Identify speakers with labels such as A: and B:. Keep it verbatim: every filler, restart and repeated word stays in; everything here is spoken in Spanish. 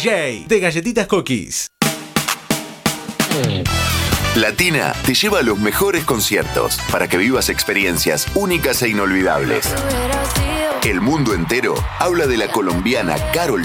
A: J de Galletitas Cookies.
B: Latina te lleva a los mejores conciertos para que vivas experiencias únicas e inolvidables. El mundo entero habla de la colombiana Karol